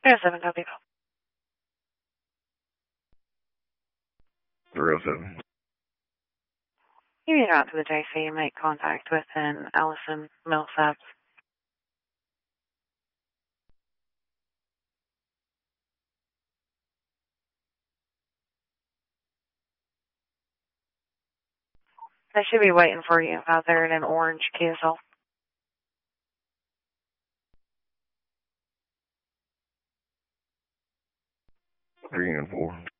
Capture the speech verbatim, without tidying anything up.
There's seven copy. three oh seven. You need out to the J C and make contact with an Allison Millsaps. They should be waiting for you out there in an orange K S L. three and four.